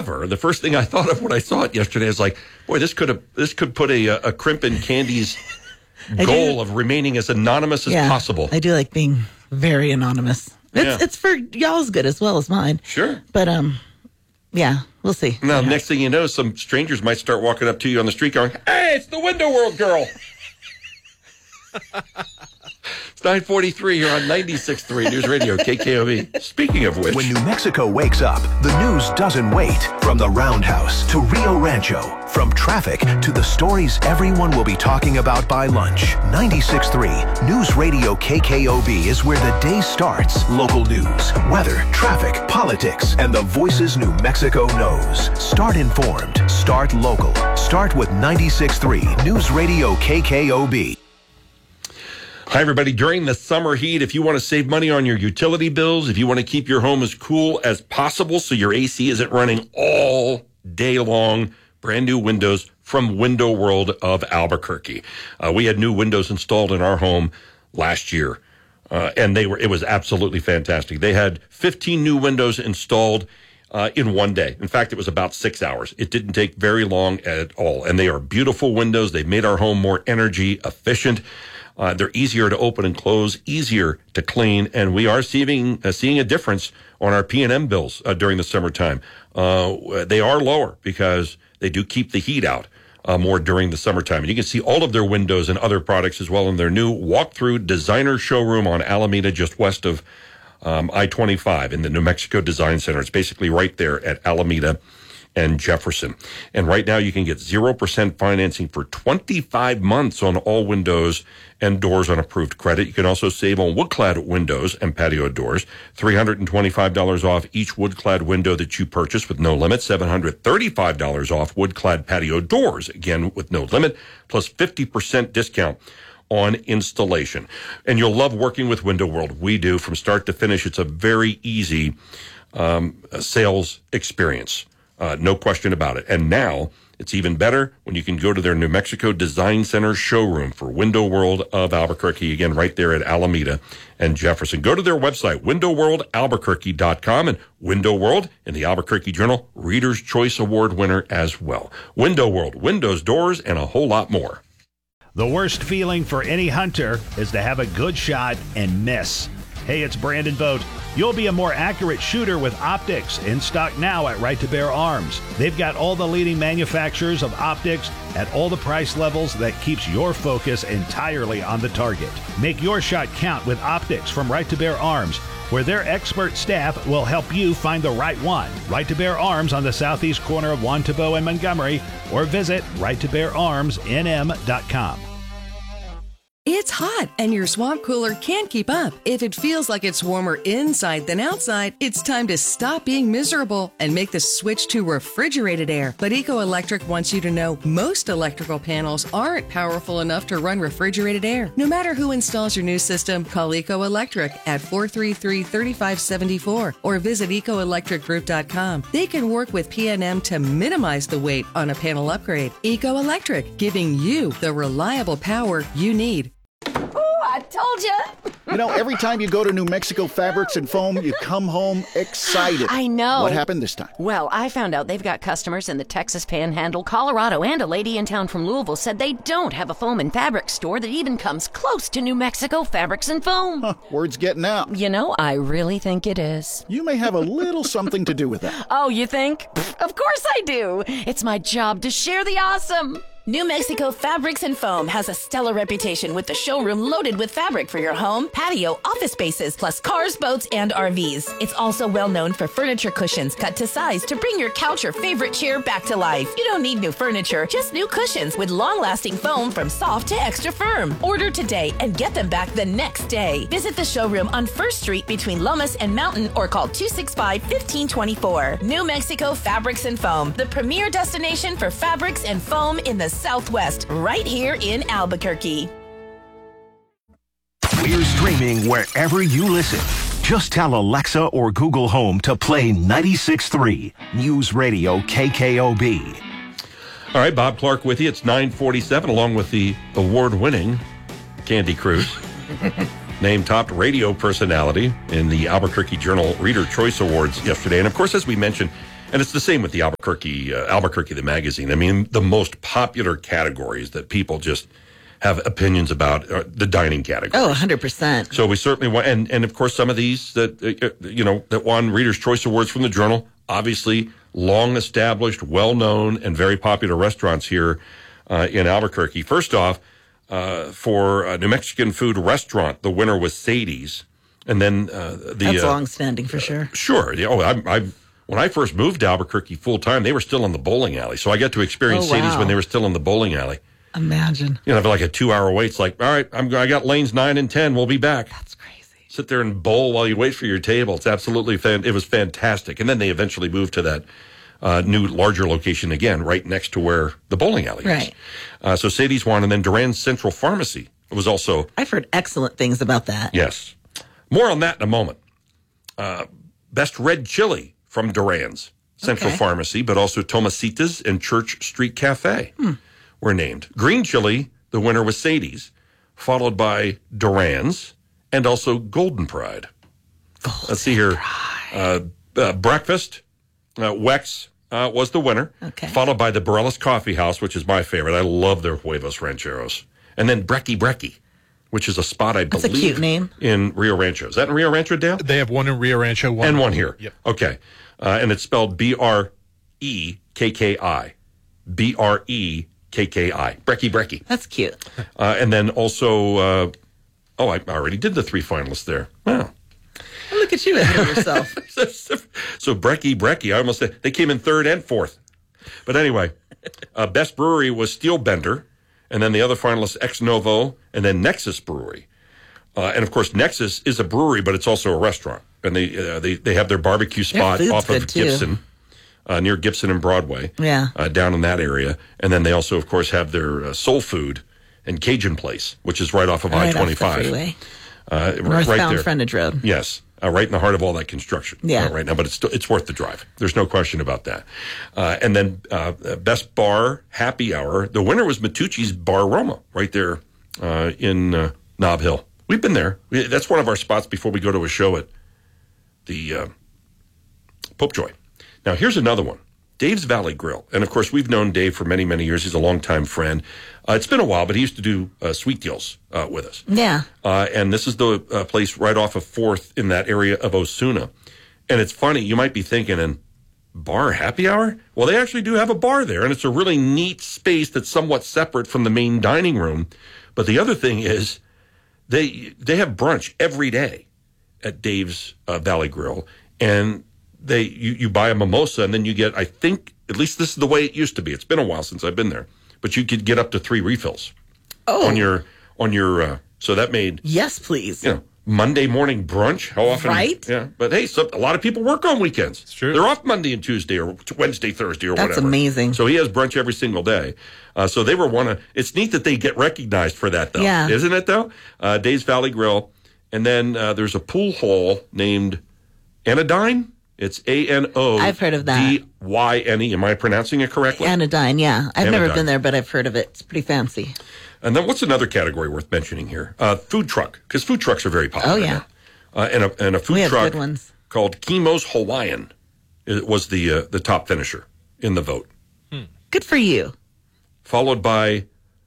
However, the first thing I thought of when I saw it yesterday is like, boy, this could put a Crimp and Candy's goal of remaining as anonymous as possible. I do like being very anonymous. It's for y'all's good as well as mine. Sure. But, we'll see. Now, next thing you know, some strangers might start walking up to you on the street going, hey, it's the Window World girl. It's 9:43 here on 96.3 News Radio, KKOB. Speaking of which. When New Mexico wakes up, the news doesn't wait. From the Roundhouse to Rio Rancho, from traffic to the stories everyone will be talking about by lunch. 96.3 News Radio KKOB is where the day starts. Local news, weather, traffic, politics, and the voices New Mexico knows. Start informed. Start local. Start with 96.3 News Radio KKOB. Hi, everybody. During the summer heat, if you want to save money on your utility bills, if you want to keep your home as cool as possible so your AC isn't running all day long, brand new windows from Window World of Albuquerque. We had new windows installed in our home last year, and it was absolutely fantastic. They had 15 new windows installed in one day. In fact, it was about 6 hours. It didn't take very long at all, and they are beautiful windows. They've made our home more energy efficient. They're easier to open and close, easier to clean, and we are seeing a difference on our P&M bills during the summertime. They are lower because they do keep the heat out more during the summertime. And you can see all of their windows and other products as well in their new walk-through designer showroom on Alameda, just west of I-25 in the New Mexico Design Center. It's basically right there at Alameda and Jefferson. And right now you can get 0% financing for 25 months on all windows and doors on approved credit. You can also save on wood-clad windows and patio doors. $325 off each wood-clad window that you purchase with no limit. $735 off wood-clad patio doors, again with no limit, plus 50% discount on installation. And you'll love working with Window World. We do. From start to finish, it's a very easy sales experience. No question about it. And now it's even better when you can go to their New Mexico Design Center showroom for Window World of Albuquerque, again, right there at Alameda and Jefferson. Go to their website, windowworldalbuquerque.com, and Window World in the Albuquerque Journal Reader's Choice Award winner as well. Window World, windows, doors, and a whole lot more. The worst feeling for any hunter is to have a good shot and miss. Hey, it's Brandon Vogt. You'll be a more accurate shooter with optics, in stock now at Right to Bear Arms. They've got all the leading manufacturers of optics at all the price levels that keeps your focus entirely on the target. Make your shot count with optics from Right to Bear Arms, where their expert staff will help you find the right one. Right to Bear Arms on the southeast corner of Juan Tabo and Montgomery, or visit righttobeararmsnm.com. It's hot, and your swamp cooler can't keep up. If it feels like it's warmer inside than outside, it's time to stop being miserable and make the switch to refrigerated air. But Eco Electric wants you to know most electrical panels aren't powerful enough to run refrigerated air. No matter who installs your new system, call Eco Electric at 433-3574 or visit ecoelectricgroup.com. They can work with PNM to minimize the wait on a panel upgrade. Eco Electric, giving you the reliable power you need. I told you. You know, every time you go to New Mexico Fabrics and Foam, you come home excited. I know. What happened this time? Well, I found out they've got customers in the Texas Panhandle, Colorado, and a lady in town from Louisville said they don't have a foam and fabric store that even comes close to New Mexico Fabrics and Foam. Huh, word's getting out. You know, I really think it is. You may have a little something to do with that. Oh, you think? Of course I do. It's my job to share the awesome. New Mexico Fabrics and Foam has a stellar reputation with the showroom loaded with fabric for your home, patio, office spaces, plus cars, boats, and RVs. It's also well known for furniture cushions cut to size to bring your couch or favorite chair back to life. You don't need new furniture, just new cushions with long-lasting foam from soft to extra firm. Order today and get them back the next day. Visit the showroom on 1st Street between Lomas and Mountain or call 265-1524. New Mexico Fabrics and Foam, the premier destination for fabrics and foam in the Southwest, right here in Albuquerque. We're streaming wherever you listen. Just tell Alexa or Google Home to play 96.3 News Radio KKOB. All right, Bob Clark with you. It's 9:47, along with the award-winning Candy Cruz, named top radio personality in the Albuquerque Journal Reader Choice Awards yesterday. And, of course, as we mentioned, And it's the same with the Albuquerque, the magazine. I mean, the most popular categories that people just have opinions about are the dining category. Oh, 100%. So we certainly want, and of course, some of these that, that won Reader's Choice Awards from the Journal, obviously long established, well-known, and very popular restaurants here in Albuquerque. First off, for a New Mexican food restaurant, the winner was Sadie's. And then that's long-standing for sure. Sure. When I first moved to Albuquerque full-time, they were still in the bowling alley. So I got to experience Sadie's when they were still in the bowling alley. Imagine. Like a 2-hour wait. It's like, all right, I got lanes 9 and 10. We'll be back. That's crazy. Sit there and bowl while you wait for your table. It's absolutely it was fantastic. And then they eventually moved to that new, larger location again, right next to where the bowling alley is. Right. So Sadie's won, and then Duran's Central Pharmacy was also. I've heard excellent things about that. Yes. More on that in a moment. Best red chili from Duran's Central Pharmacy, but also Tomasita's and Church Street Cafe were named. Green chili, the winner was Sadie's, followed by Duran's and also Golden Pride. Let's see here. Breakfast, Wex was the winner, followed by the Borellis Coffee House, which is my favorite. I love their huevos rancheros. And then Brecky, which is a spot, I believe. That's a cute name. In Rio Rancho. Is that in Rio Rancho, Dale? They have one in Rio Rancho. And one here. Yep. Okay. And it's spelled Brekki. Brekki. Brecky. That's cute. And then also, I already did the 3 finalists there. Wow. Look at you ahead of yourself. So Brekki, I almost said, they came in 3rd and 4th. But anyway, best brewery was Steelbender. And then the other finalists, Ex Novo, and then Nexus Brewery. And, of course, Nexus is a brewery, but it's also a restaurant. And they have their barbecue spot off of Gibson, near Gibson and Broadway, down in that area. And then they also, of course, have their soul food and Cajun Place, which is right off of I-25. Northbound right frontage road. Yes. Right in the heart of all that construction right now. But it's worth the drive. There's no question about that. And then Best Bar Happy Hour. The winner was Matucci's Bar Roma right there in Nob Hill. We've been there. That's one of our spots before we go to a show at the Popejoy. Now, here's another one. Dave's Valley Grill. And, of course, we've known Dave for many, many years. He's a longtime friend. It's been a while, but he used to do sweet deals with us. Yeah. And this is the place right off of 4th in that area of Osuna. And it's funny, you might be thinking, and bar happy hour? Well, they actually do have a bar there, and it's a really neat space that's somewhat separate from the main dining room. But the other thing is they have brunch every day at Dave's Valley Grill, and you buy a mimosa, and then you get, I think, at least this is the way it used to be. It's been a while since I've been there. But you could get up to 3 refills on your so that made yes, please. Monday morning brunch. How often? Right. Yeah. But hey, a lot of people work on weekends. It's true. They're off Monday and Tuesday or Wednesday, Thursday, or whatever. That's amazing. So he has brunch every single day. So they were it's neat that they get recognized for that, though. Yeah. Isn't it, though? Dave's Valley Grill. And then there's a pool hall named Anodyne. It's A-N-O. I've heard of that. D-Y-N-E. Am I pronouncing it correctly? Anodyne, yeah. I've never been there, but I've heard of it. It's pretty fancy. And then what's another category worth mentioning here? Food truck, because food trucks are very popular. Oh, yeah. And a food truck good ones. called Kimo's Hawaiian was the top finisher in the vote. Good for you. Followed by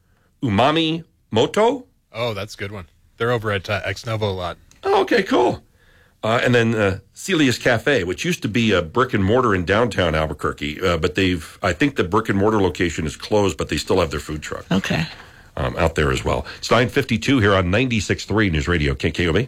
Umami Moto. Oh, that's a good one. They're over at Ex Novo a lot. Oh, okay, cool. And then Celia's Cafe, which used to be a brick and mortar in downtown Albuquerque, but I think the brick and mortar location is closed, but they still have their food truck. Okay. Out there as well. It's 9:52 here on 96.3 News Radio KKOB.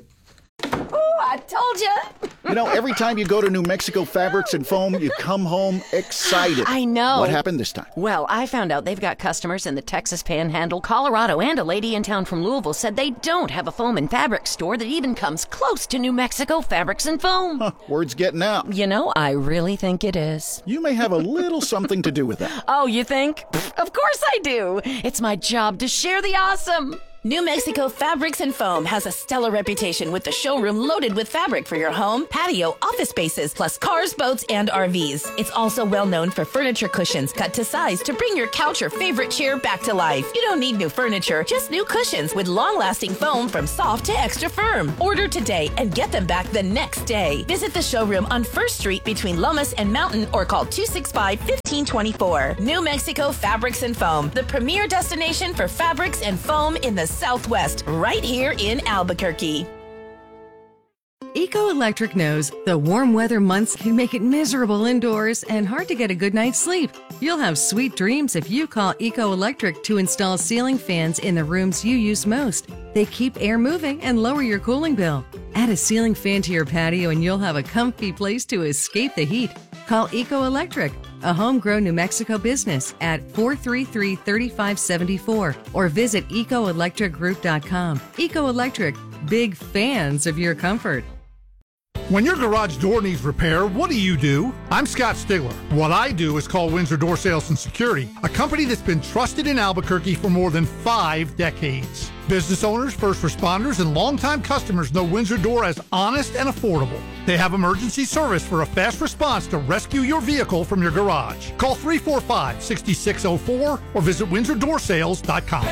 I told you. Every time you go to New Mexico Fabrics and Foam, you come home excited. I know. What happened this time? Well, I found out they've got customers in the Texas Panhandle, Colorado, and a lady in town from Louisville said they don't have a foam and fabric store that even comes close to New Mexico Fabrics and Foam. Word's getting out. I really think it is. You may have a little something to do with that. Oh, you think? Of course I do. It's my job to share the awesome. New Mexico Fabrics and Foam has a stellar reputation with the showroom loaded with fabric for your home, patio, office spaces, plus cars, boats, and RVs. It's also well known for furniture cushions cut to size to bring your couch or favorite chair back to life. You don't need new furniture, just new cushions with long-lasting foam from soft to extra firm. Order today and get them back the next day. Visit the showroom on 1st Street between Lomas and Mountain or call 265-1524. New Mexico Fabrics and Foam, the premier destination for fabrics and foam in the Southwest, right here in Albuquerque. Eco Electric knows the warm weather months can make it miserable indoors and hard to get a good night's sleep. You'll have sweet dreams if you call Eco Electric to install ceiling fans in the rooms you use most. They keep air moving and lower your cooling bill. Add a ceiling fan to your patio and you'll have a comfy place to escape the heat. Call Eco Electric, a homegrown New Mexico business, at 433-3574 or visit ecoelectricgroup.com. Eco Electric, big fans of your comfort. When your garage door needs repair, what do? I'm Scott Stigler. What I do is call Windsor Door Sales and Security, a company that's been trusted in Albuquerque for more than 5 decades. Business owners, first responders, and longtime customers know Windsor Door as honest and affordable. They have emergency service for a fast response to rescue your vehicle from your garage. Call 345-6604 or visit WindsorDoorSales.com.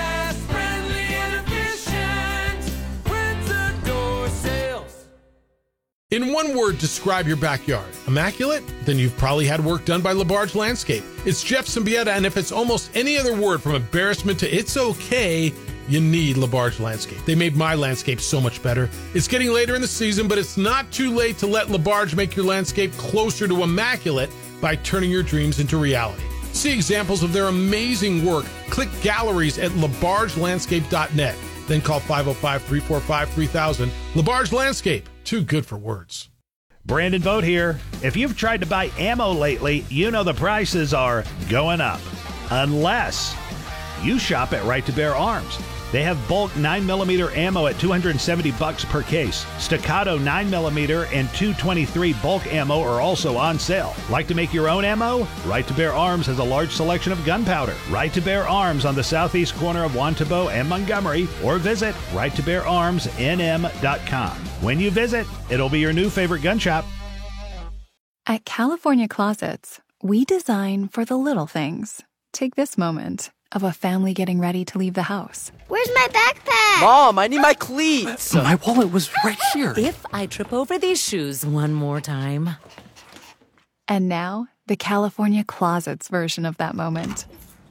In one word, describe your backyard. Immaculate? Then you've probably had work done by LaBarge Landscape. It's Jeff Symbieta, and if it's almost any other word from embarrassment to it's okay, you need LaBarge Landscape. They made my landscape so much better. It's getting later in the season, but it's not too late to let LaBarge make your landscape closer to immaculate by turning your dreams into reality. See examples of their amazing work. Click galleries at labargelandscape.net. Then call 505-345-3000. LaBarge Landscape. Too good for words. Brandon Vogt here. If you've tried to buy ammo lately, you know the prices are going up. Unless you shop at Right to Bear Arms. They have bulk 9mm ammo at $270 per case. Staccato 9mm and .223 bulk ammo are also on sale. Like to make your own ammo? Right to Bear Arms has a large selection of gunpowder. Right to Bear Arms on the southeast corner of Wantabo and Montgomery, or visit righttobeararmsnm.com. When you visit, it'll be your new favorite gun shop. At California Closets, we design for the little things. Take this moment of a family getting ready to leave the house. Where's my backpack? Mom, I need my cleats. My wallet was right here. If I trip over these shoes one more time. And now, the California Closets version of that moment.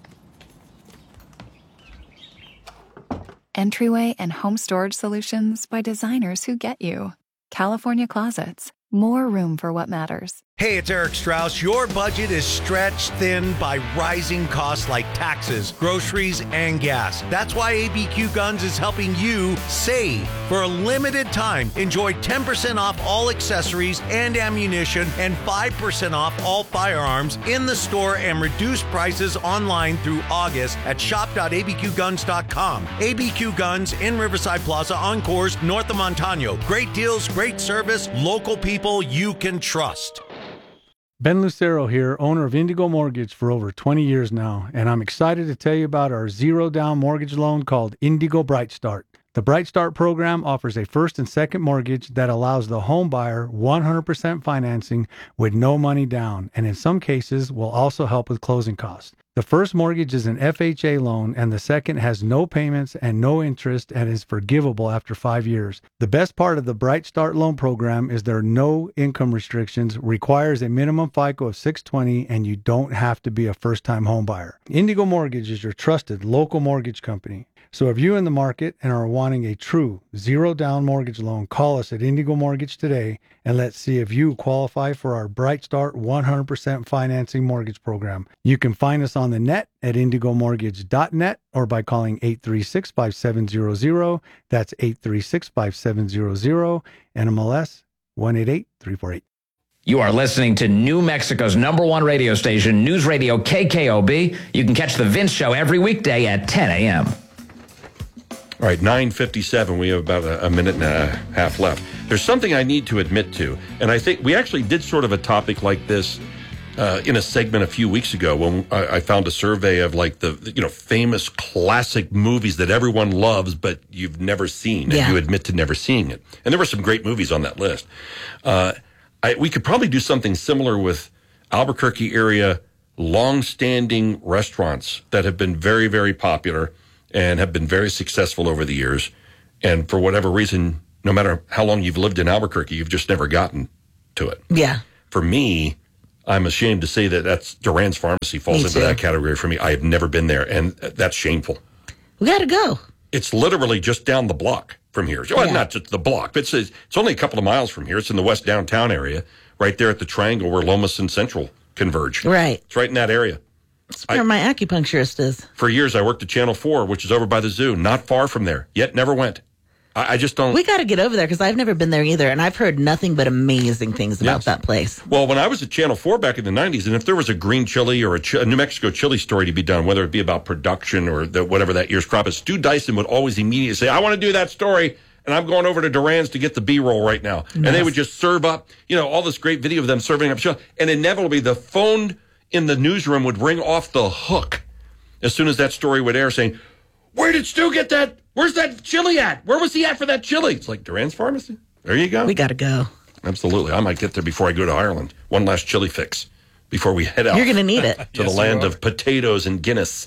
Entryway and home storage solutions by designers who get you. California Closets. More room for what matters. Hey, it's Eric Strauss. Your budget is stretched thin by rising costs like taxes, groceries, and gas. That's why ABQ Guns is helping you save. For a limited time, enjoy 10% off all accessories and ammunition and 5% off all firearms in the store and reduced prices online through August at shop.abqguns.com. ABQ Guns in Riverside Plaza on Coors, north of Montano. Great deals, great service, local people you can trust. Ben Lucero here, owner of Indigo Mortgage for over 20 years now, and I'm excited to tell you about our zero-down mortgage loan called Indigo Bright Start. The Bright Start program offers a first and second mortgage that allows the home buyer 100% financing with no money down, and in some cases will also help with closing costs. The first mortgage is an FHA loan, and the second has no payments and no interest and is forgivable after 5 years. The best part of the Bright Start loan program is there are no income restrictions, requires a minimum FICO of 620, and you don't have to be a first-time home buyer. Indigo Mortgage is your trusted local mortgage company. So if you're in the market and are wanting a true zero-down mortgage loan, call us at Indigo Mortgage today, and let's see if you qualify for our Bright Start 100% financing mortgage program. You can find us on the net at indigomortgage.net or by calling 836-5700. That's 836-5700, NMLS 188348. You are listening to New Mexico's #1 radio station, News Radio KKOB. You can catch The Vince Show every weekday at 10 a.m. All right, 9:57. We have about a minute and a half left. There's something I need to admit to, and I think we actually did sort of a topic like this in a segment a few weeks ago when I found a survey of like the famous classic movies that everyone loves, but you've never seen, and you admit to never seeing it. And there were some great movies on that list. We could probably do something similar with Albuquerque area long-standing restaurants that have been very, very popular and have been very successful over the years. And for whatever reason, no matter how long you've lived in Albuquerque, you've just never gotten to it. Yeah. For me, I'm ashamed to say that's Duran's Pharmacy falls into that category for me. I have never been there, and that's shameful. We got to go. It's literally just down the block from here. Well, not just the block, but it's only a couple of miles from here. It's in the west downtown area, right there at the triangle where Lomas and Central converge. Right. It's right in that area. That's where my acupuncturist is. For years, I worked at Channel 4, which is over by the zoo, not far from there, yet never went. I just don't... We got to get over there because I've never been there either, and I've heard nothing but amazing things about that place. Well, when I was at Channel 4 back in the 90s, and if there was a green chili or a New Mexico chili story to be done, whether it be about production or whatever that year's crop is, Stu Dyson would always immediately say, I want to do that story, and I'm going over to Duran's to get the B-roll right now. Nice. And they would just serve up, all this great video of them serving up chili, and inevitably the phone in the newsroom would ring off the hook as soon as that story would air saying, where did Stu get that? Where's that chili at? Where was he at for that chili? It's like Duran's Pharmacy. There you go. We got to go. Absolutely. I might get there before I go to Ireland. One last chili fix before we head out. You're going to need it. To the land of potatoes and Guinness.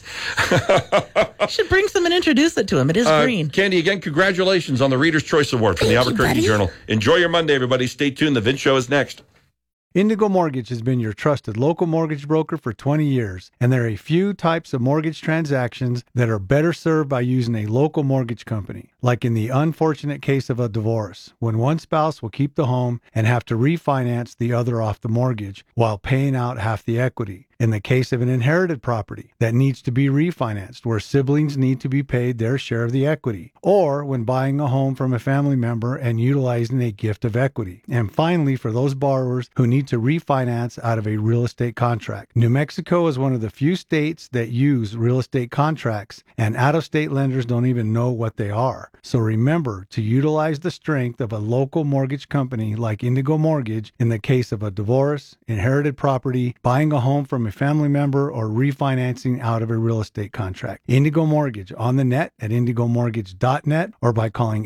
You should bring some and introduce it to him. It is green. Candy, again, congratulations on the Reader's Choice Award from the Albuquerque Journal. Enjoy your Monday, everybody. Stay tuned. The Vince Show is next. Indigo Mortgage has been your trusted local mortgage broker for 20 years, and there are a few types of mortgage transactions that are better served by using a local mortgage company, like in the unfortunate case of a divorce, when one spouse will keep the home and have to refinance the other off the mortgage while paying out half the equity. In the case of an inherited property that needs to be refinanced, where siblings need to be paid their share of the equity, or when buying a home from a family member and utilizing a gift of equity. And finally, for those borrowers who need to refinance out of a real estate contract. New Mexico is one of the few states that use real estate contracts, and out-of-state lenders don't even know what they are. So remember to utilize the strength of a local mortgage company like Indigo Mortgage in the case of a divorce, inherited property, buying a home from a family member, or refinancing out of a real estate contract. Indigo Mortgage on the net at indigomortgage.net or by calling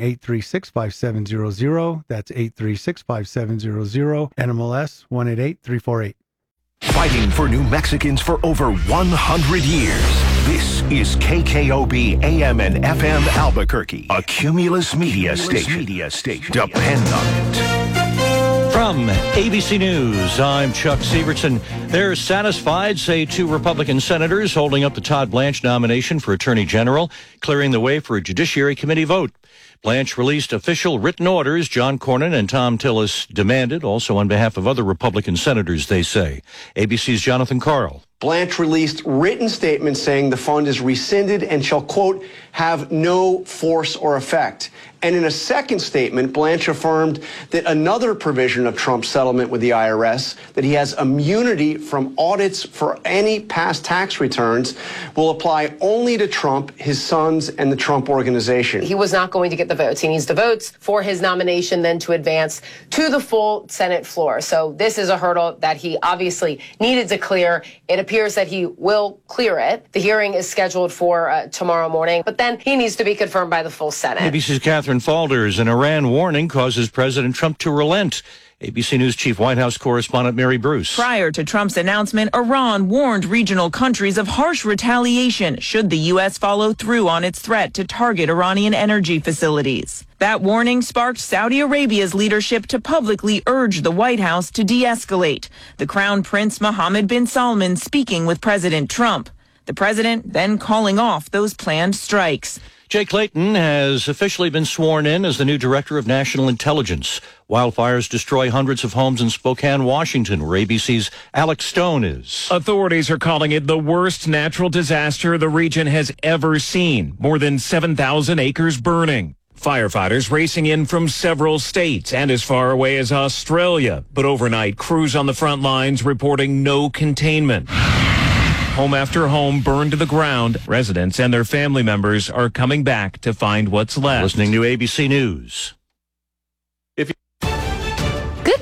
836-5700. That's 836-5700. NMLS 188348. Fighting for New Mexicans for over 100 years. This is KKOB AM and FM Albuquerque, a Cumulus Media Station. Depend on it. From ABC News, I'm Chuck Sievertson. They're satisfied, say two Republican senators holding up the Todd Blanche nomination for Attorney General, clearing the way for a Judiciary Committee vote. Blanche released official written orders John Cornyn and Tom Tillis demanded, also on behalf of other Republican senators, they say. ABC's Jonathan Carl. Blanche released written statements saying the fund is rescinded and shall, quote, have no force or effect. And in a second statement, Blanche affirmed that another provision of Trump's settlement with the IRS, that he has immunity from audits for any past tax returns, will apply only to Trump, his sons, and the Trump organization. He was not going to get the votes. He needs the votes for his nomination then to advance to the full Senate floor. So this is a hurdle that he obviously needed to clear. It appears that he will clear it. The hearing is scheduled for tomorrow morning, but then he needs to be confirmed by the full Senate. ABC's Catherine Falders. An Iran warning causes President Trump to relent. ABC News Chief White House correspondent Mary Bruce. Prior to Trump's announcement, Iran warned regional countries of harsh retaliation should the U.S. follow through on its threat to target Iranian energy facilities. That warning sparked Saudi Arabia's leadership to publicly urge the White House to de-escalate. The Crown Prince Mohammed bin Salman speaking with President Trump. The president then calling off those planned strikes. Jay Clayton has officially been sworn in as the new Director of National Intelligence. Wildfires destroy hundreds of homes in Spokane, Washington, where ABC's Alex Stone is. Authorities are calling it the worst natural disaster the region has ever seen. More than 7,000 acres burning. Firefighters racing in from several states and as far away as Australia. But overnight, crews on the front lines reporting no containment. Home after home burned to the ground. Residents and their family members are coming back to find what's left. Listening to ABC News. Good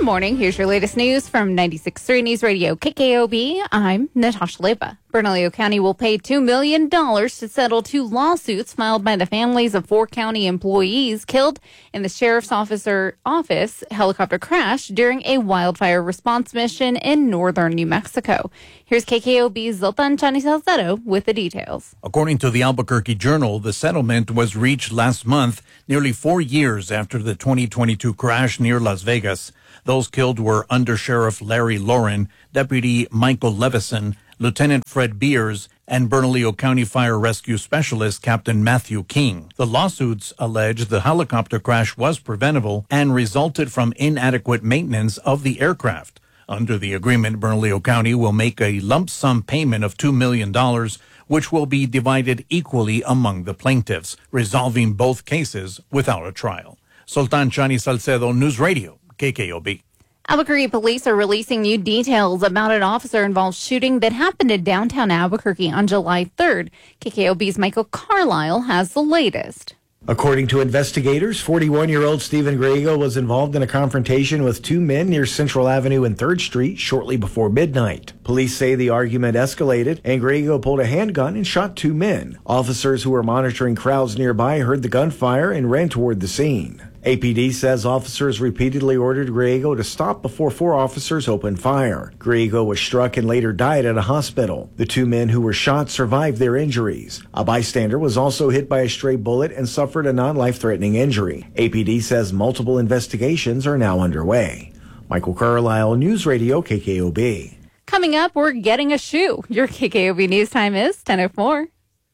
morning. Here's your latest news from 96.3 News Radio KKOB. I'm Natasha Leva. Bernalillo County will pay $2 million to settle 2 lawsuits filed by the families of 4 county employees killed in the sheriff's office helicopter crash during a wildfire response mission in northern New Mexico. Here's KKOB's Zoltan Chani Salcedo with the details. According to the Albuquerque Journal, the settlement was reached last month, nearly 4 years after the 2022 crash near Las Vegas. Those killed were Under Sheriff Larry Lauren, Deputy Michael Levison, Lieutenant Fred Beers, and Bernalillo County Fire Rescue Specialist Captain Matthew King. The lawsuits allege the helicopter crash was preventable and resulted from inadequate maintenance of the aircraft. Under the agreement, Bernalillo County will make a lump sum payment of $2 million, which will be divided equally among the plaintiffs, resolving both cases without a trial. Sultan Chani Salcedo, News Radio, KKOB. Albuquerque police are releasing new details about an officer-involved shooting that happened in downtown Albuquerque on July 3rd. KKOB's Michael Carlisle has the latest. According to investigators, 41-year-old Stephen Griego was involved in a confrontation with 2 men near Central Avenue and 3rd Street shortly before midnight. Police say the argument escalated and Griego pulled a handgun and shot 2 men. Officers who were monitoring crowds nearby heard the gunfire and ran toward the scene. APD says officers repeatedly ordered Griego to stop before 4 officers opened fire. Griego was struck and later died at a hospital. The 2 men who were shot survived their injuries. A bystander was also hit by a stray bullet and suffered a non-life-threatening injury. APD says multiple investigations are now underway. Michael Carlisle, News Radio KKOB. Coming up, we're getting a shoe. Your KKOB News Time is 10:04.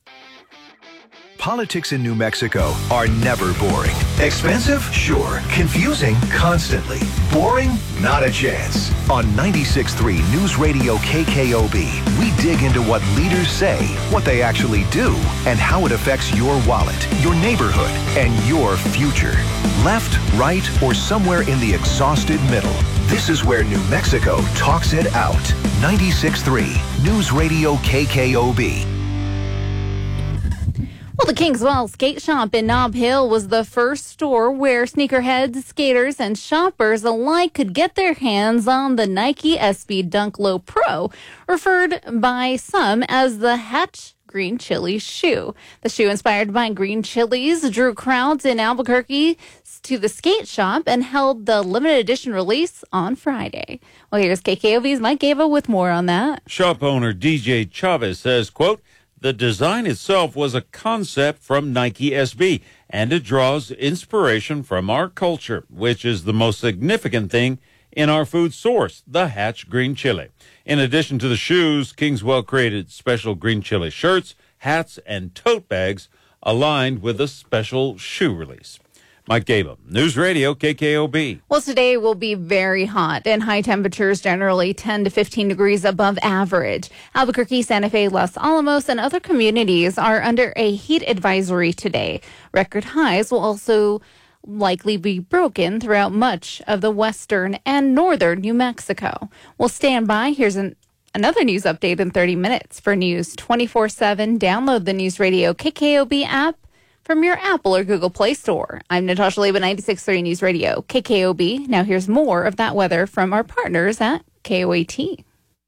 Politics in New Mexico are never boring. Expensive? Sure. Confusing? Constantly. Boring? Not a chance. On 96.3 News Radio KKOB, we dig into what leaders say, what they actually do, and how it affects your wallet, your neighborhood, and your future. Left, right, or somewhere in the exhausted middle. This is where New Mexico talks it out. 96.3 News Radio KKOB. Well, the Kingswell Skate Shop in Nob Hill was the first store where sneakerheads, skaters, and shoppers alike could get their hands on the Nike SB Dunk Low Pro, referred by some as the Hatch Green Chili shoe. The shoe, inspired by green chilies, drew crowds in Albuquerque to the skate shop and held the limited edition release on Friday. Well, here's KKOV's Mike Gava with more on that. Shop owner DJ Chavez says, quote, "The design itself was a concept from Nike SB, and it draws inspiration from our culture, which is the most significant thing in our food source, the Hatch Green Chili. In addition to the shoes, Kingswell created special green chili shirts, hats, and tote bags aligned with a special shoe release." Mike Gaba, News Radio KKOB. Well, today will be very hot and high temperatures, generally 10 to 15 degrees above average. Albuquerque, Santa Fe, Los Alamos, and other communities are under a heat advisory today. Record highs will also likely be broken throughout much of the western and northern New Mexico. We'll stand by. Here's another news update in 30 minutes. For News 24/7, download the News Radio KKOB app from your Apple or Google Play Store. I'm Natasha Leba, 96.3 News Radio, KKOB. Now here's more of that weather from our partners at KOAT.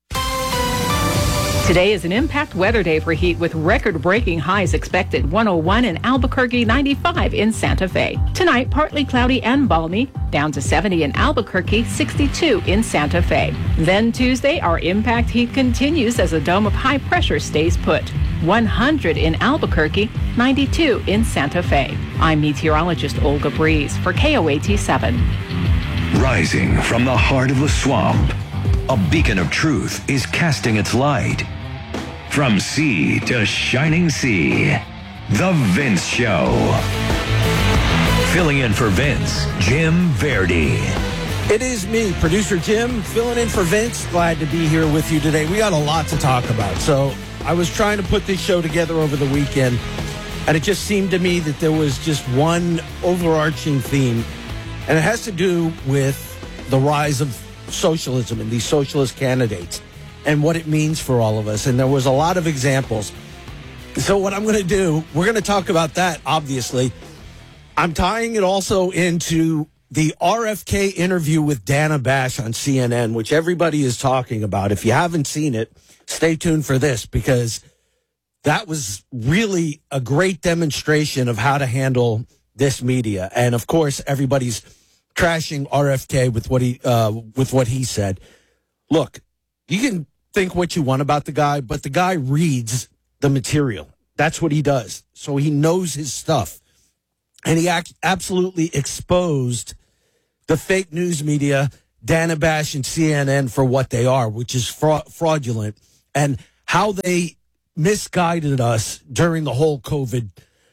Today is an impact weather day for heat with record-breaking highs expected. 101 in Albuquerque, 95 in Santa Fe. Tonight, partly cloudy and balmy, down to 70 in Albuquerque, 62 in Santa Fe. Then Tuesday, our impact heat continues as a dome of high pressure stays put. 100 in Albuquerque, 92 in Santa Fe. I'm meteorologist Olga Breeze for KOAT 7. Rising from the heart of the swamp, a beacon of truth is casting its light. From sea to shining sea, The Vince Show. Filling in for Vince, Jim Verdi. It is me, producer Jim, filling in for Vince. Glad to be here with you today. We got a lot to talk about. So I was trying to put this show together over the weekend, and it just seemed to me that there was just one overarching theme, and it has to do with the rise of socialism and these socialist candidates and what it means for all of us. And there was a lot of examples. So what I'm going to do, we're going to talk about that, obviously. I'm tying it also into the RFK interview with Dana Bash on CNN, which everybody is talking about. If you haven't seen it, stay tuned for this, because that was really a great demonstration of how to handle this media. And of course, everybody's trashing RFK with what he said. Look, you can think what you want about the guy, but the guy reads the material. That's what he does. So he knows his stuff. And he absolutely exposed the fake news media, Dana Bash and CNN, for what they are, which is fraudulent, and how they misguided us during the whole COVID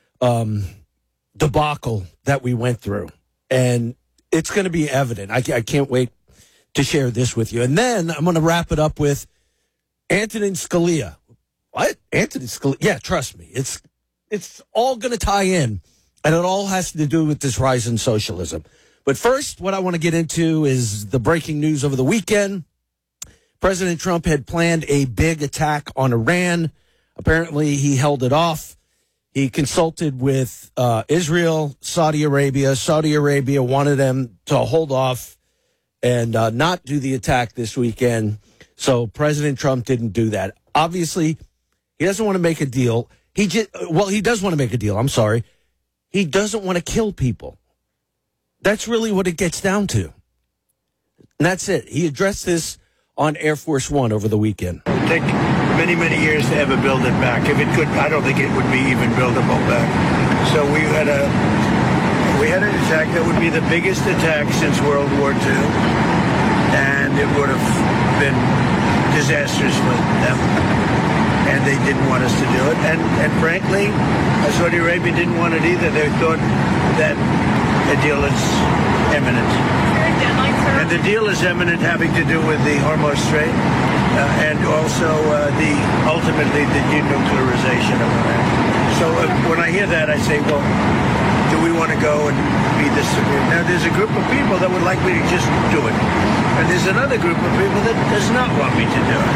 debacle that we went through. And it's going to be evident. I can't wait to share this with you. And then I'm going to wrap it up with Antonin Scalia. What? Antonin Scalia? Yeah, trust me. It's all going to tie in, and it all has to do with this rise in socialism. But first, what I want to get into is the breaking news over the weekend. President Trump had planned a big attack on Iran. Apparently, he held it off. He consulted with Israel, Saudi Arabia. Saudi Arabia wanted them to hold off and not do the attack this weekend. So President Trump didn't do that. Obviously, he doesn't want to make a deal. He does want to make a deal. I'm sorry. He doesn't want to kill people. That's really what it gets down to. And that's it. He addressed this on Air Force One over the weekend. It would take many, many years to ever build it back. If it could, I don't think it would be even buildable back. So we had an attack that would be the biggest attack since World War II. And it would have been disastrous for them. And they didn't want us to do it. And frankly, Saudi Arabia didn't want it either. They thought that a deal is imminent. And the deal is imminent, having to do with the Hormuz Strait and also ultimately the denuclearization of Iran. So when I hear that, I say, well, do we want to go and be this severe? Now, there's a group of people that would like me to just do it. And there's another group of people that does not want me to do it.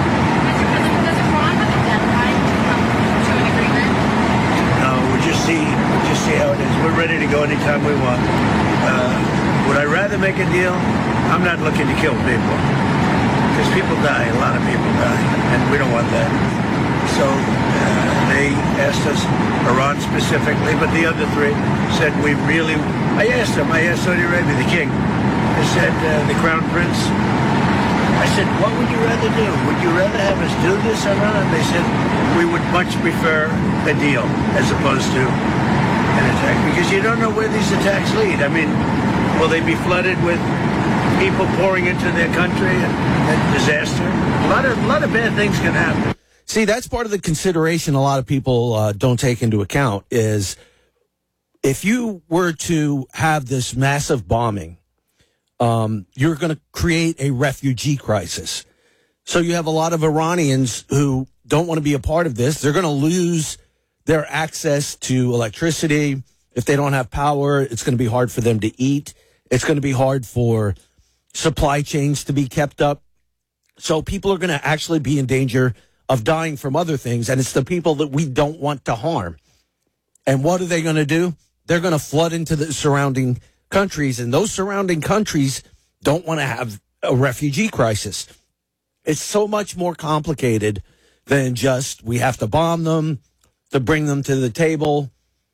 We'll just see how it is. We're ready to go anytime we want. Would I rather make a deal? I'm not looking to kill people. Because people die, a lot of people die, and we don't want that. So they asked us, Iran specifically, but the other three said I asked Saudi Arabia, the king, I said, the crown prince, I said, what would you rather do? Would you rather have us do this or not? They said, we would much prefer a deal as opposed to an attack, because you don't know where these attacks lead. I mean, will they be flooded with people pouring into their country and disaster? A lot of bad things can happen. See, that's part of the consideration a lot of people don't take into account is if you were to have this massive bombing, you're going to create a refugee crisis. So you have a lot of Iranians who don't want to be a part of this. They're going to lose their access to electricity. If they don't have power, it's going to be hard for them to eat. It's going to be hard for supply chains to be kept up. So people are going to actually be in danger of dying from other things, and it's the people that we don't want to harm. And what are they going to do? They're going to flood into the surrounding countries, and those surrounding countries don't want to have a refugee crisis. It's so much more complicated than just we have to bomb them to bring them to the table.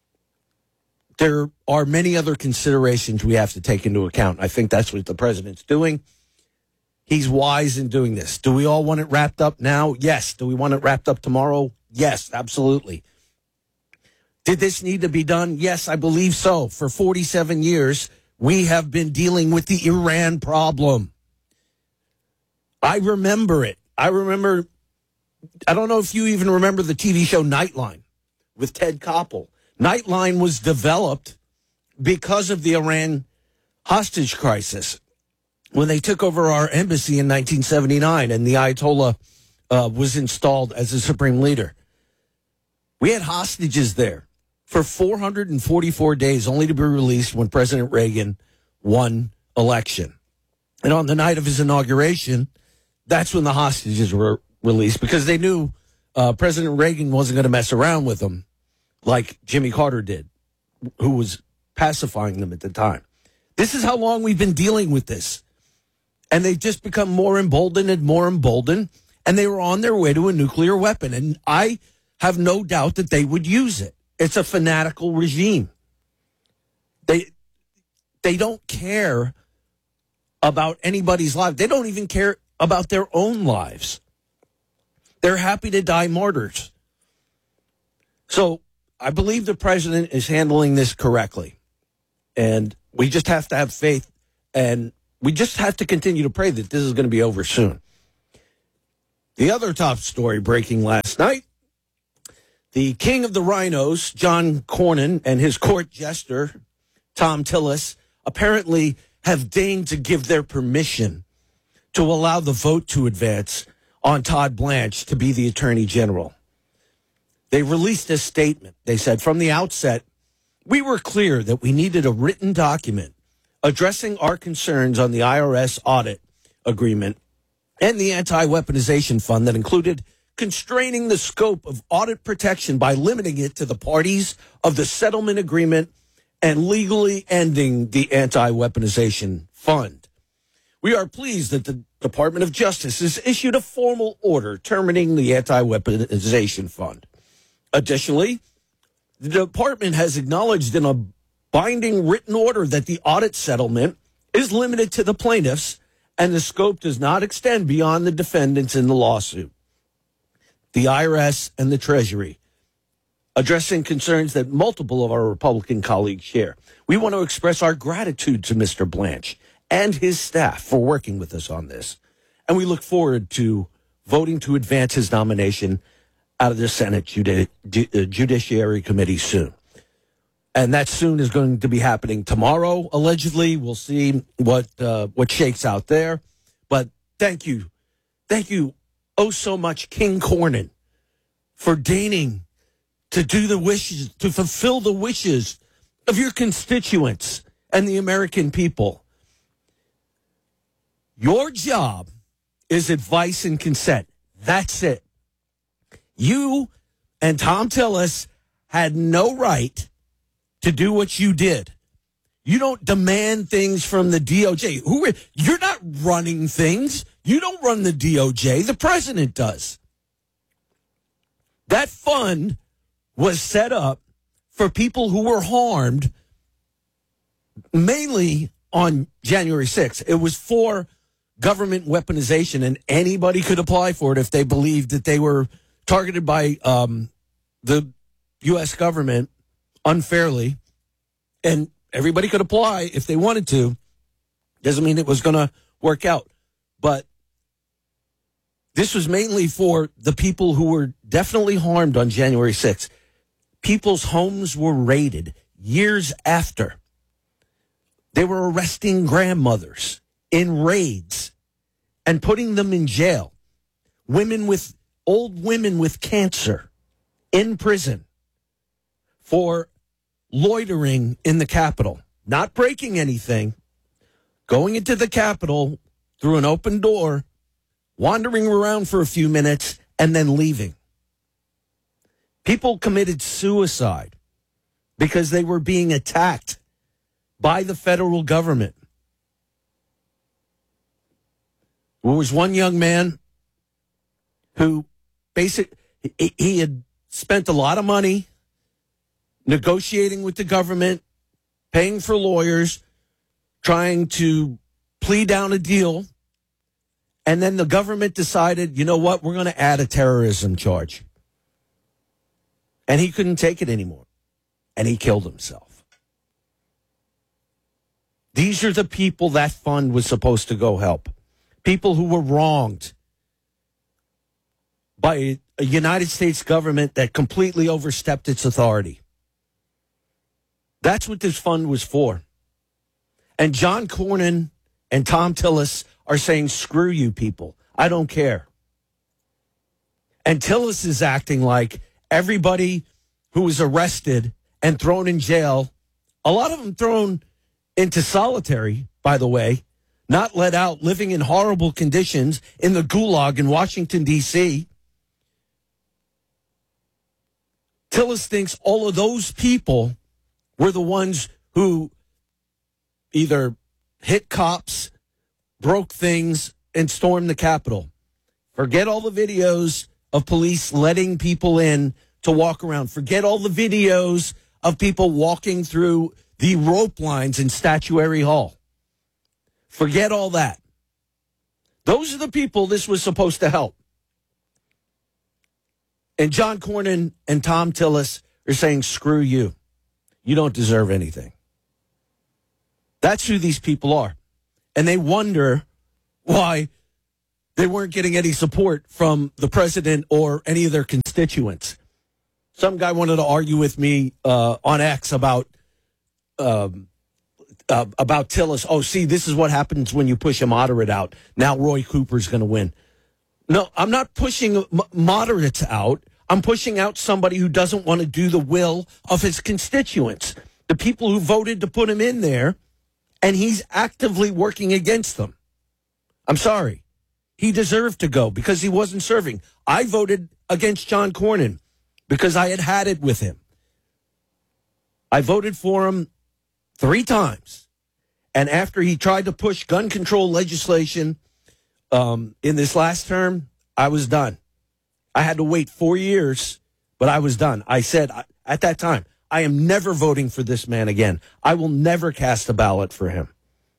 There are many other considerations we have to take into account. I think that's what the president's doing. He's wise in doing this. Do we all want it wrapped up now? Yes. Do we want it wrapped up tomorrow? Yes, absolutely. Did this need to be done? Yes, I believe so. For 47 years, we have been dealing with the Iran problem. I remember it. I don't know if you even remember the TV show Nightline with Ted Koppel. Nightline was developed because of the Iran hostage crisis when they took over our embassy in 1979 and the Ayatollah was installed as a supreme leader. We had hostages there for 444 days, only to be released when President Reagan won election. And on the night of his inauguration, that's when the hostages were released, because they knew President Reagan wasn't going to mess around with them like Jimmy Carter did, who was pacifying them at the time. This is how long we've been dealing with this. And they've just become more emboldened, and they were on their way to a nuclear weapon. And I have no doubt that they would use it. It's a fanatical regime. They don't care about anybody's life. They don't even care about their own lives. They're happy to die martyrs. So I believe the president is handling this correctly. And we just have to have faith, and we just have to continue to pray that this is going to be over soon. The other top story breaking last night, the king of the rhinos, John Cornyn, and his court jester, Tom Tillis, apparently have deigned to give their permission to allow the vote to advance on Todd Blanche to be the attorney general. They released a statement. They said, from the outset, we were clear that we needed a written document addressing our concerns on the IRS audit agreement and the anti-weaponization fund that included constraining the scope of audit protection by limiting it to the parties of the settlement agreement and legally ending the anti-weaponization fund. We are pleased that the Department of Justice has issued a formal order terminating the anti-weaponization fund. Additionally, the department has acknowledged in a binding written order that the audit settlement is limited to the plaintiffs and the scope does not extend beyond the defendants in the lawsuit. The IRS and the Treasury, addressing concerns that multiple of our Republican colleagues share. We want to express our gratitude to Mr. Blanche and his staff for working with us on this. And we look forward to voting to advance his nomination out of the Senate Judiciary Committee soon. And that soon is going to be happening tomorrow, allegedly. We'll see what shakes out there. But thank you oh so much, King Cornyn, for deigning to do the wishes, to fulfill the wishes of your constituents and the American people. Your job is advice and consent. That's it. You and Tom Tillis had no right to do what you did. You don't demand things from the DOJ. You're not running things. You don't run the DOJ. The president does. That fund was set up for people who were harmed mainly on January 6th. It was for government weaponization, and anybody could apply for it if they believed that they were targeted by the U.S. government unfairly. And everybody could apply if they wanted to. Doesn't mean it was going to work out. But this was mainly for the people who were definitely harmed on January 6th. People's homes were raided years after. They were arresting grandmothers in raids and putting them in jail. Old women with cancer in prison for loitering in the Capitol, not breaking anything, going into the Capitol through an open door, wandering around for a few minutes, and then leaving. People committed suicide because they were being attacked by the federal government. There was one young man who he had spent a lot of money negotiating with the government, paying for lawyers, trying to plead down a deal. And then the government decided, you know what, we're going to add a terrorism charge. And he couldn't take it anymore. And he killed himself. These are the people that fund was supposed to go help. People who were wronged by a United States government that completely overstepped its authority. That's what this fund was for. And John Cornyn and Tom Tillis are saying, screw you people. I don't care. And Tillis is acting like everybody who was arrested and thrown in jail, a lot of them thrown into solitary, by the way, not let out, living in horrible conditions in the gulag in Washington, D.C. Tillis thinks all of those people were the ones who either hit cops, broke things, and stormed the Capitol. Forget all the videos of police letting people in to walk around. Forget all the videos of people walking through the rope lines in Statuary Hall. Forget all that. Those are the people this was supposed to help. And John Cornyn and Tom Tillis are saying, screw you. You don't deserve anything. That's who these people are. And they wonder why they weren't getting any support from the president or any of their constituents. Some guy wanted to argue with me on X about Tillis. Oh, see, this is what happens when you push a moderate out. Now Roy Cooper's going to win. No, I'm not pushing moderates out. I'm pushing out somebody who doesn't want to do the will of his constituents, the people who voted to put him in there, and he's actively working against them. I'm sorry. He deserved to go because he wasn't serving. I voted against John Cornyn because I had it with him. I voted for him 3 times. And after he tried to push gun control legislation in this last term, I was done. I had to wait 4 years, but I was done. I said at that time, I am never voting for this man again. I will never cast a ballot for him.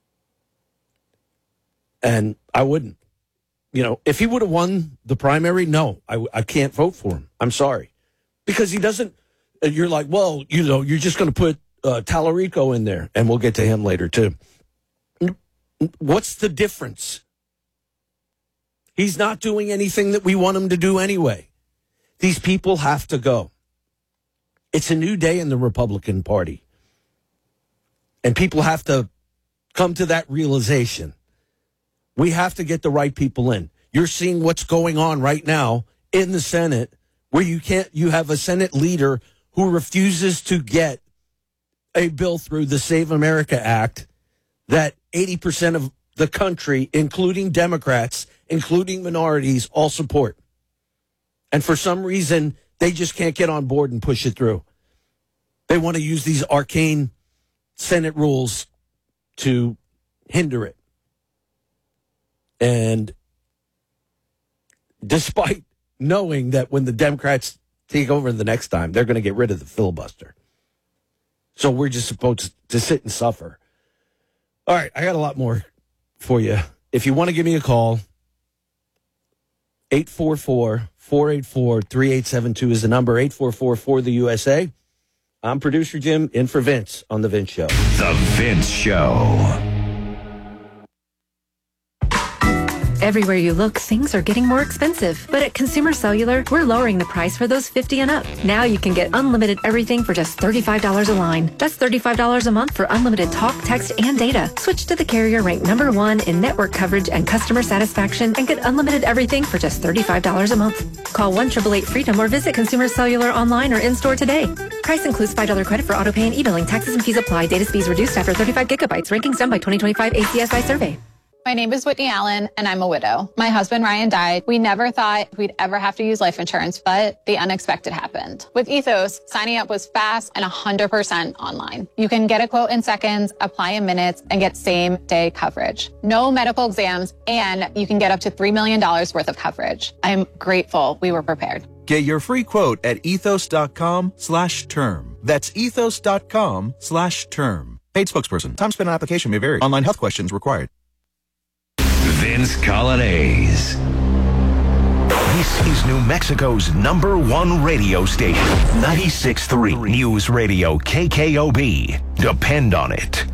And I wouldn't. You know, if he would have won the primary, no, I can't vote for him. I'm sorry. Because he doesn't, you're like, well, you know, you're just going to put Tallarico in there, and we'll get to him later, too. What's the difference? He's not doing anything that we want him to do anyway. These people have to go. It's a new day in the Republican Party. And people have to come to that realization. We have to get the right people in. You're seeing what's going on right now in the Senate, where you have a Senate leader who refuses to get a bill through the Save America Act that 80% of the country, including Democrats, including minorities, all support. And for some reason, they just can't get on board and push it through. They want to use these arcane Senate rules to hinder it. And despite knowing that when the Democrats take over the next time, they're going to get rid of the filibuster. So we're just supposed to sit and suffer. All right, I got a lot more for you. If you want to give me a call, 844-484-3872 is the number, 844-4-the-USA. I'm producer Jim, in for Vince on The Vince Show. The Vince Show. Everywhere you look, things are getting more expensive. But at Consumer Cellular, we're lowering the price for those 50 and up. Now you can get unlimited everything for just $35 a line. That's $35 a month for unlimited talk, text, and data. Switch to the carrier ranked #1 in network coverage and customer satisfaction and get unlimited everything for just $35 a month. Call 1-888-FREEDOM or visit Consumer Cellular online or in-store today. Price includes $5 credit for auto pay and e-billing. Taxes and fees apply. Data speeds reduced after 35 gigabytes. Rankings done by 2025 ACSI survey. My name is Whitney Allen, and I'm a widow. My husband, Ryan, died. We never thought we'd ever have to use life insurance, but the unexpected happened. With Ethos, signing up was fast and 100% online. You can get a quote in seconds, apply in minutes, and get same-day coverage. No medical exams, and you can get up to $3 million worth of coverage. I'm grateful we were prepared. Get your free quote at ethos.com/term. That's ethos.com/term. Paid spokesperson. Time spent on application may vary. Online health questions required. Vince Coglianese. This is New Mexico's #1 radio station, 96.3 News Radio KKOB. Depend on it.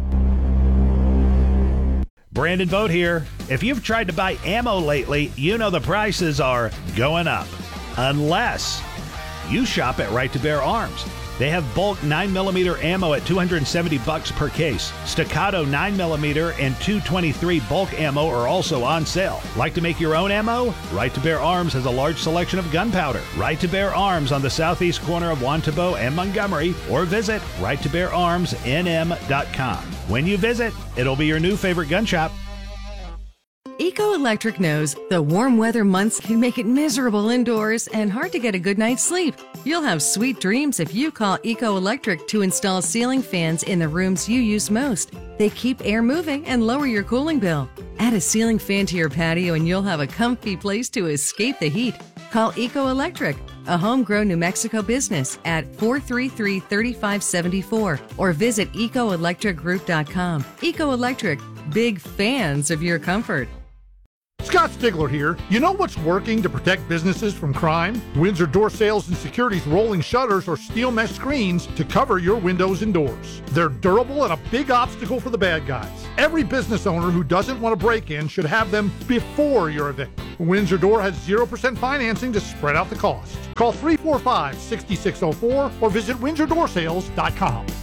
Brandon Vogt here. If you've tried to buy ammo lately, you know the prices are going up. Unless you shop at Right to Bear Arms. They have bulk 9mm ammo at $270 per case. Staccato 9mm and .223 bulk ammo are also on sale. Like to make your own ammo? Right to Bear Arms has a large selection of gunpowder. Right to Bear Arms on the southeast corner of Wantabo and Montgomery, or visit righttobeararmsnm.com. When you visit, it'll be your new favorite gun shop. Eco Electric knows the warm weather months can make it miserable indoors and hard to get a good night's sleep. You'll have sweet dreams if you call Eco Electric to install ceiling fans in the rooms you use most. They keep air moving and lower your cooling bill. Add a ceiling fan to your patio and you'll have a comfy place to escape the heat. Call Eco Electric, a homegrown New Mexico business, at 433-3574 or visit ecoelectricgroup.com. Eco Electric, big fans of your comfort. Scott Stigler here. You know what's working to protect businesses from crime? Windsor Door Sales and Security's rolling shutters or steel mesh screens to cover your windows and doors. They're durable and a big obstacle for the bad guys. Every business owner who doesn't want to break in should have them before you're evicted. Windsor Door has 0% financing to spread out the cost. Call 345-6604 or visit WindsorDoorSales.com.